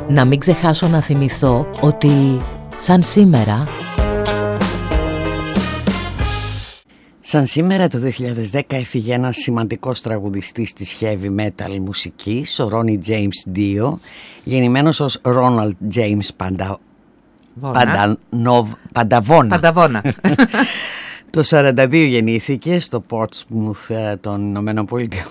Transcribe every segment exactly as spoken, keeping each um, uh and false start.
Να μην ξεχάσω να θυμηθώ ότι σαν σήμερα... Σαν σήμερα το δύο χιλιάδες δέκα έφυγε ένας σημαντικός τραγουδιστής της heavy metal μουσικής, ο Ρόνι Τζέιμς Ντίο, γεννημένος ως Ρόναλντ Τζέιμς Παντα... Παντανοβ... Πανταβόνα. Πανταβόνα. Το σαράντα δύο γεννήθηκε στο Portsmouth των Ηνωμένων Πολιτειών.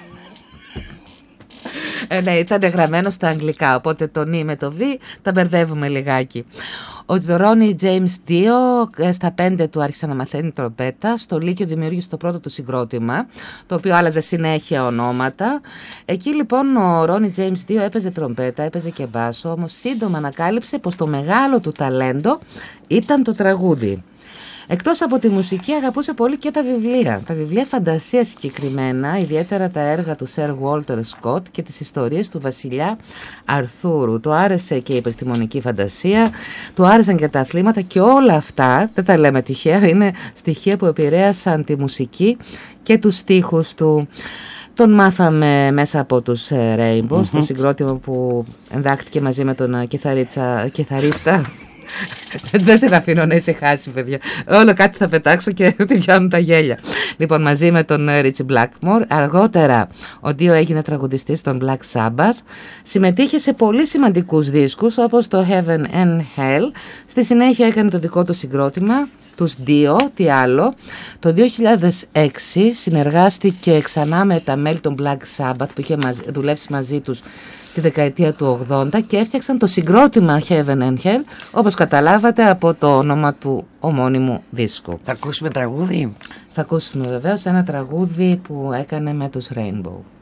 Ε, ναι, ήταν γραμμένο στα αγγλικά, οπότε το νι με το β τα μπερδεύουμε λιγάκι. Ο Ρόνι Τζέιμς Ντίο στα πέντε του άρχισε να μαθαίνει τρομπέτα. Στο Λύκειο δημιούργησε το πρώτο του συγκρότημα, το οποίο άλλαζε συνέχεια ονόματα. Εκεί λοιπόν ο Ρόνι Τζέιμς Ντίο έπαιζε τρομπέτα, έπαιζε και μπάσο, όμως σύντομα ανακάλυψε πως το μεγάλο του ταλέντο ήταν το τραγούδι. Εκτός από τη μουσική αγαπούσε πολύ και τα βιβλία. Τα βιβλία φαντασία συγκεκριμένα, ιδιαίτερα τα έργα του Σερ Walter Scott και τις ιστορίες του βασιλιά Αρθούρου. Του άρεσε και η επιστημονική φαντασία, του άρεσαν και τα αθλήματα και όλα αυτά, δεν τα λέμε τυχαία, είναι στοιχεία που επηρέασαν τη μουσική και τους στίχους του. Τον μάθαμε μέσα από τους Rainbows, mm-hmm. το συγκρότημα που εντάχθηκε μαζί με τον κιθαρίστα. Δεν την αφήνω να ησυχάσει, παιδιά. Όλο κάτι θα πετάξω και τη πιάνουν τα γέλια. Λοιπόν, μαζί με τον Ρίτσι Μπλάκμορ. Αργότερα ο Ντίο έγινε τραγουδιστής των Black Sabbath. Συμμετείχε σε πολύ σημαντικούς δίσκους όπως το Heaven and Hell. Στη συνέχεια έκανε το δικό του συγκρότημα, τους Ντίο, τι άλλο. Το δύο χιλιάδες έξι συνεργάστηκε ξανά με τα μέλη των Black Sabbath που είχε δουλέψει μαζί τους τη δεκαετία του ογδόντα και έφτιαξαν το συγκρότημα Heaven and Hell, όπως καταλάβατε από το όνομα του ομώνυμου δίσκου. Θα ακούσουμε τραγούδι? Θα ακούσουμε βεβαίως ένα τραγούδι που έκανε με τους Rainbow.